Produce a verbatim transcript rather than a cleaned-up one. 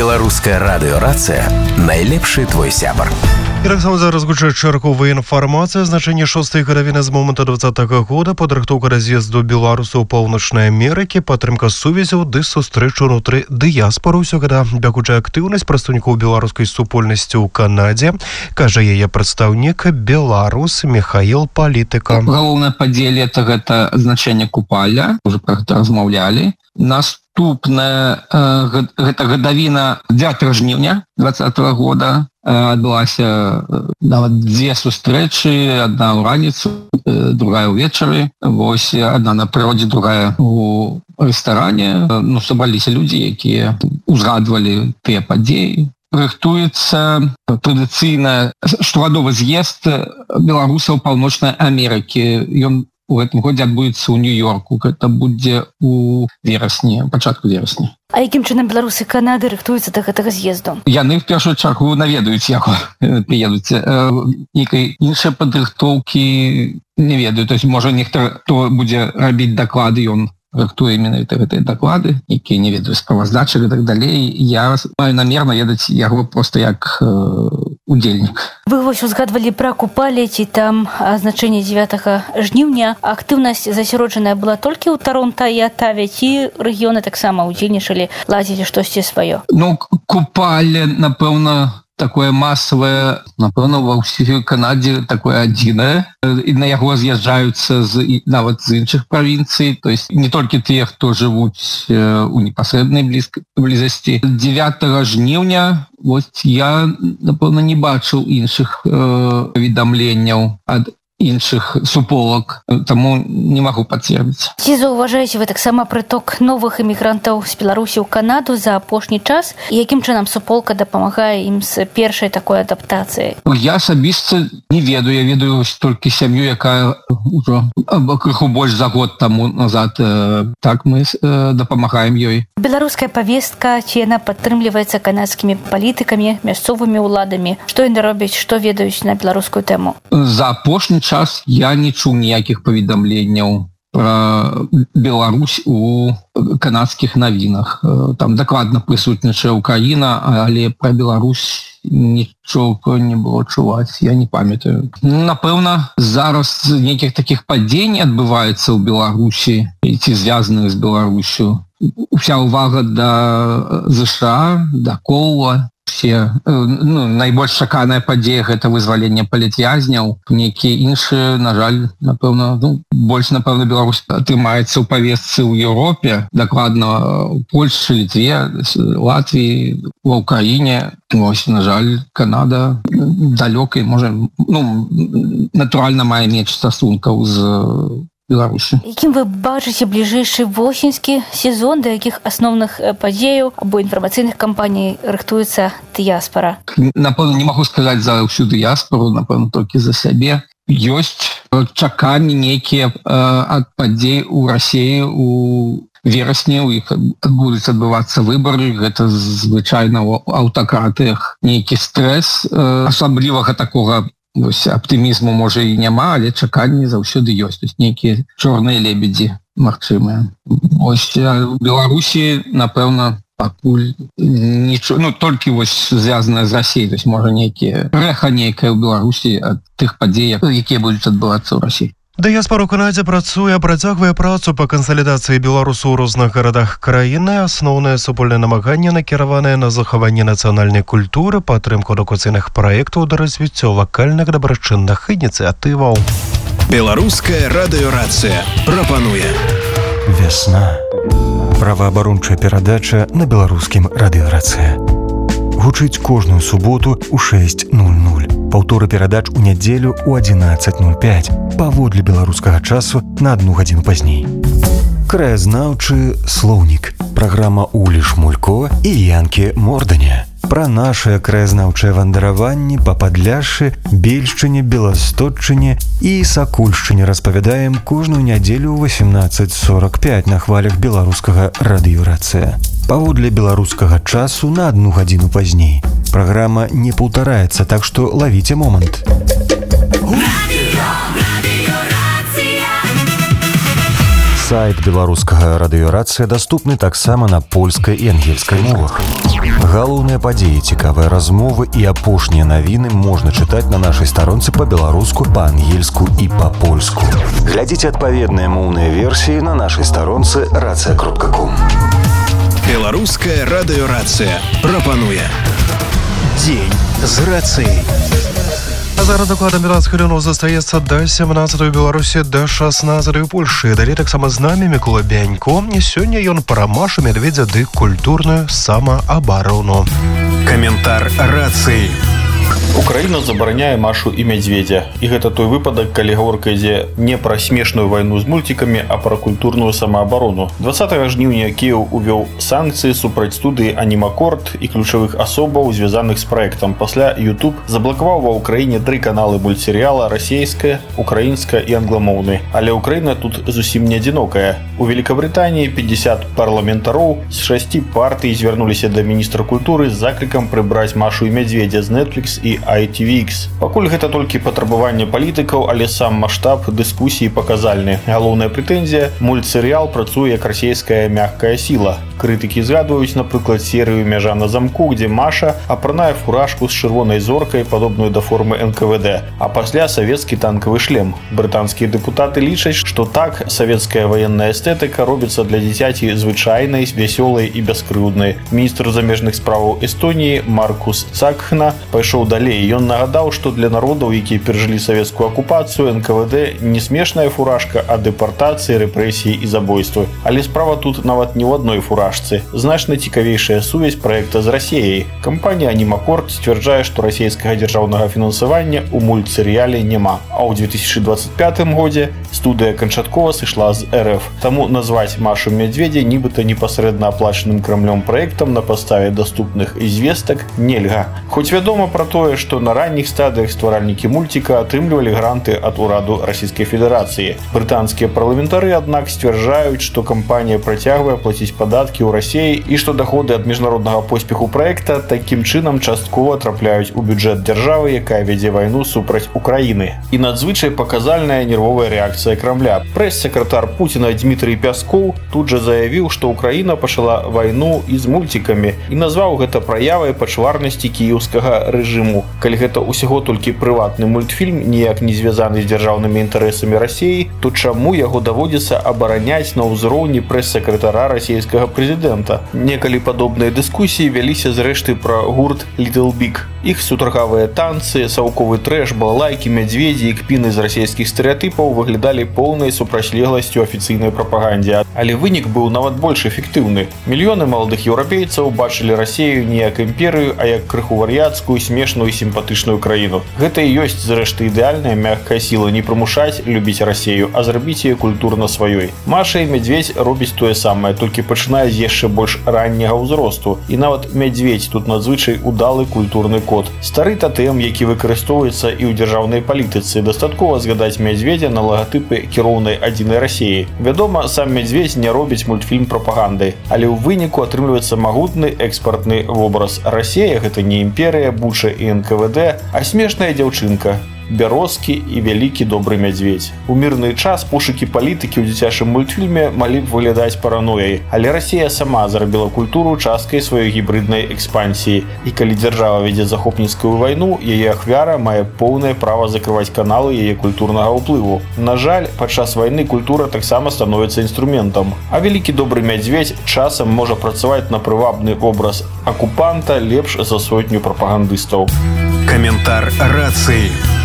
Беларуская радыёрацыя найлепшы твой сябар. І таксама зараз гучыць чарговая інфармацыя. Значэнне шостай гадавіны з моманту двадцатага года, падрыхтоўка раз'езду беларусаў Паўночнай Амерыкі, падтрымка сувязяў ды сустрэчу унутры дыяспоры. Усё гэта бягучая актыўнасць прадстаўнікоў беларускай супольнасці ў Канадзе, кажа яе прадстаўнік беларус Михаил Палітыка. Галоўная падзея лета гэта значэнне купаля, уже пра гэта размаўлялі. Наступная э, гэта гадавіна дзевятага жніўня двадцатага года. Адбылася нават дзве сустрэчы, адна ў раніцу, другая ўвечары. Вось адна на прыродзе, другая у рэстаране. Ну, сабраліся людзі, якія узгадвалі тыя падзеі. Рыхтуецца традыцыйна штогадовы з'езд беларусаў Паўночнай Амерыкі. Ён у гэтым годзе адбудзецца ў Нью-Йорку. Гэта будзе у верасні, пачатку верасня. А якім чынам беларусы Канады рыхтуюцца да гэтага з'езду? Яны в першую чаргу наведаюць яго, прыедуць. Нейкай іншай падрыхтоўкі не ведаю. То есть, можа, нехта, хто будзе рабіць даклады, ён рыхтуе менавіта гэтыя даклады, якія не ведаю справаздачы і так далей. Я маю намер наведаць яго проста як э, удзельнік. Вы вось узгадвалі пра купалі, ці там значэнне дзевятага жніўня. Актыўнасць засяроджаная была толькі ў Таронта і Атаве, ці рэгіёны таксама удзельнічалі, ладзілі штосьці сваё? Ну, купале, напэўна, такое масавае, напэўна, ва ўсёй Канадзе такое адзінае. І на яго з'язджаюцца з, нават з іншых правінцый. То есть не толькі тыя, хто жывуць у непасрэднай блізасці. дзевятага жніўня вось я, напэўна, не бачыў іншых э, паведамленняў ад іншых суполак, таму не магу пацвердзіць. Ці заўважаеце вы таксама прыток новых эмігрантаў з Беларусі ў Канаду за апошні час? І якім чынам суполка дапамагае ім з першай такой адаптацыяй? Я асабіста не ведаю. Я ведаю толькі сям'ю, якая ўжо крыху больш за год таму назад. Так мы дапамагаем ёй. Беларуская павестка, ці яна падтрымліваецца канадскімі палітыкамі, мясцовымі ўладамі? Што яны робяць, што ведаюць на беларускую тэму? За апошні час я не чуў ніякіх паведамленняў пра Беларусь у канадскіх навінах. Там дакладна прысутнічае Украіна, але пра Беларусь нічога не было чуваць, я не памятаю. Напэўна, зараз нейкіх такіх падзей не адбываецца ў Беларусі, ці звязаных з Беларусю. Уся ўвага да ЗША, да Кола. Все, ну, найбольш чаканая падзея гэта вызваленне палітвязняў. Нейкія іншыя, на жаль, напэўна, ну, больш, напэўна, Беларусь атрымаецца ў павестцы ў Еўропе, дакладна у Польшчы, Літве, Латвіі, ва Ўкраіне. Вось, на жаль, Канада далёка і можа, ну, натуральна мае менш стасункаў з Беларусі. Якім вы бачыце бліжэйшы восеньскі сезон, да якіх асноўных падзеяў або інфармацыйных кампаній рыхтуецца дыяспара? Напэўна, не магу сказаць за ўсю дыяспору, напэўна, толькі за сябе. Ёсць чаканні нейкія ад падзей у Расіі у верасні, у іх будуць адбывацца выбары. Гэта звычайна ў аўтакратыях нейкі стрэс. Асаблівага такога вось аптымізму можа і няма, але чаканні заўсёды ёсць. То есть нейкія чорныя лебедзі магчымыя. Вось у Беларусі, напэўна, пакуль нічого, ну толькі вось звязанае з Расіяй. То есть можа нейкія рэха нейкая ў Беларусі ад тых падзей, якія будуць адбывацца ў Расіі. Дыяспора ў Канадзе працуе, працягвае працу па кансалідацыі беларусаў у розных гарадах краіны. Асноўнае супольнае намаганне накіраванае на захаванне нацыянальнай культуры, падтрымку адукацыйных праектаў да развіццё лакальных дабрачынных ініцыятываў. Беларуская радыёрацыя прапануе Вясна. Праваабарончая перадача на беларускім радыёрацыя. Гучыць кожную суботу ў шэсць нуль нуль. Паўторы перадач у нядзелю ў адзінаццаць нуль пяць. Паводле беларускага часу на адну гадзіну пазней. Краязнаўчы слоўнік. Праграма Улі Шмулько і Янкі Морданя. Пра нашыя краязнаўчыя вандраванні па Падляшшы, Бельшчыне, Беластотчыне і Сакульшчыне распавядаем кожную нядзелю ў васемнаццаць сорак пяць на хвалях беларускага радыёрацыя. Паводле беларускага часу на адну гадзіну пазней. Праграма не паўтараецца, так што лавіце момант. Сайт беларускага радыёрацыя даступны таксама на польскай і ангельскай мовах. Галоўныя падзеі, цікавыя размовы і апошнія навіны можна чытаць на нашай старонцы па-беларуску, па-ангельску і па-польску. Глядзіце адпаведныя моўныя версіі на нашай старонцы рацыя кропка ком. Беларуская радыёрацыя прапануе Дзень з рацыяй. А зараз докладам пятнадцать хвілінаў застаецца да сямнаццатай у Беларусі, да шаснаццатай у Польшы. Далей таксама з намі Мікола Бянько. Сёння ён пра Машу Медведзя ды культурную самаабарону. Каментар рацыі. Украіна забараняе Машу і Мядзведзя. І гэта той выпадак, калі гаворка ідзе не пра смешную вайну з мульцікамі, а пра культурную самаабарону. дваццатага жніўня Кіеў увёў санкцыі супраць студыі «Анімакорд» і ключавых асобаў, звязаных з праектам. Пасля YouTube заблакаваў ва ўкраіне тры каналы мультсерыяла: расейская, украінская і англамоўны. Але Украіна тут зусім не адзінокая. У Великабрытаніі пятьдесят парламентароў з шасці партый звярнуліся да міністра культуры з заклікам прыбраць Машу і Мядзведзя з Netflix і ай ти ви ікс. Пакуль гэта толькі патрабаванне палітыкаў, але сам маштаб дыскусіі паказальны. Галоўная прэтэнзія – мультсерыял працуе як расейская мяккая сіла. Крытыкі згадваюць, напрыклад, серыю «Мяжа на замку», дзе Маша апранае фуражку з чырвонай зоркай, падобную да формы эн ка вэ дэ, а пасля савецкі танкавы шлем. Брытанскія дэпутаты лічаць, што так савецкая ваенная эстэтыка робіцца для дзіцяці звычайнай, вясёлай і бяскрыўднай. Міністр замежных справаў Эстоніі Маркус Цакхна пайшоў далей. Ён нагадаў, што для народаў, якія перажылі савецкую акупацыю, эн ка вэ дэ не смешная фуражка, а дэпартацыі, рэпрэсіі і забойствы. Але справа тут нават не ў адной фуражцы. Значна цікавейшая сувязь праекта з Расіяй. Кампанія «Анімакорд» сцвярджае, што расійскага дзяржаўнага фінансавання ў мультсерыяле няма. А ў две тысячы двадцать пятым годзе студыя канчаткова сышла з эр эф. Таму назваць Машу Мядзведзя нібыта непасрэдна аплачаным Крамлём праектам на падставе даступных звестак нельга. Хоць вядома пра тое, што на ранніх стадыях стваральнікі мульціка атрымлівалі гранты ад ураду Расійскай Федэрацыі. Брытанскія парламентары, аднак, сцвярджаюць, што кампанія працягвае плаціць падаткі ў Расіі і што даходы ад міжнароднага поспеху праекта такім чынам часткова трапляюць у бюджэт дзяржавы, якая вядзе вайну супраць Украіны. І надзвычай паказальная нервовая рэакцыя Крамля. Прэс-сакратар Пуціна Дмітрый Пяскоў тут жа заявіў, што Украіна пачала вайну і з мульцікамі і назваў гэта праявай пачварнасці кіеўскага рэжыму. Калі гэта ўсяго толькі прыватны мультфільм, ніяк не звязаны з дзяржаўнымі інтарэсамі Расіі, то чаму яго даводзіцца абараняць на ўзроўні прэс-сакратара расійскага прэзідэнта? Некалі падобныя дыскусіі вяліся зрэшты пра гурт Little Big. Іх сутаргавыя танцы, саўковы трэш, балалайкі, мядзведзі і кпіны з расійскіх стэрэатыпаў выглядалі поўнай супрацьлегласцю афіцыйнай прапагандзе. Але вынік быў нават больш эфектыўны. Мільёны маладых еўрапейцаў бачылі Расію не як імперыю, а як крыху вар'яцкую, смешную і сімпатычную краіну. Гэта і ёсць зрэшты ідэальная мяккая сіла не прымушаць любіць Расію, а зрабіць яе культурна сваёй. Маша і Медведь робіць тое самае, толькі пачынае з яшчэ больш ранняга ўзросту. І нават Медведь тут надзвычай удалы культурны код. Стары татэм, які выкарыстоўваецца і ў дзяржаўнай палітыцы. Дастаткова згадаць Мядзведзя на лагатыпы кіроўнай адзінай Расіі. Вядома, сам Медведь не робіць мультфільм прапагандай, але ў выніку атрымліваецца магутны экспартны вобраз. Расія — гэта не імперыя, Буча і эн ка вэ дэ, а смешная дзяўчынка. Бярозкі і вялікі добры мядзведь. У мірны час пошукі палітыкі ў дзіцячым мультфільме малі б выглядаць паранояй, але Расія сама зрабіла культуру часткай сваёй гібрыднай экспансіі. І калі дзяржава вядзе захопніцкую вайну, яе ахвяра мае поўнае права закрываць каналы яе культурнага ўплыву. На жаль, падчас вайны культура таксама становіцца інструментам. А вялікі добры мядзведь часам можа працаваць на прывабны образ акупанта лепш за сотню прапагандыстаў. Каментар рацыі.